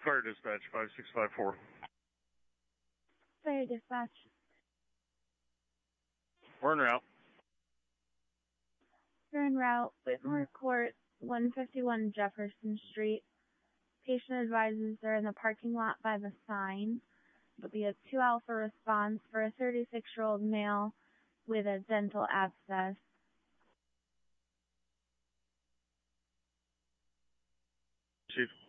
Fire dispatch 5654. Fire dispatch. We're en route. You're en route. Whitmore Court, 151 Jefferson Street. Patient advises they're in the parking lot by the sign. It'll be a 2 alpha response for a 36-year-old male with a dental abscess. Chief.